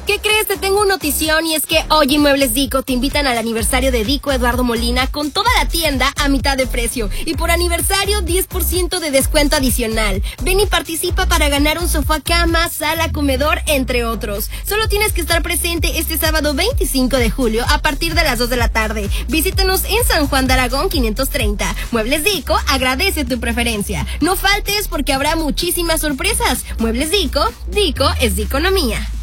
¿Qué crees? Te tengo una notición y es que hoy Muebles Dico te invitan al aniversario de Dico Eduardo Molina con toda la tienda a mitad de precio. Y por aniversario, 10% de descuento adicional. Ven y participa para ganar un sofá cama, sala, comedor, entre otros. Solo tienes que estar presente este sábado 25 de julio a partir de las 2 de la tarde. Visítanos en San Juan de Aragón 530. Muebles Dico agradece tu preferencia. No faltes porque habrá muchísimas sorpresas. Muebles Dico, Dico es de economía.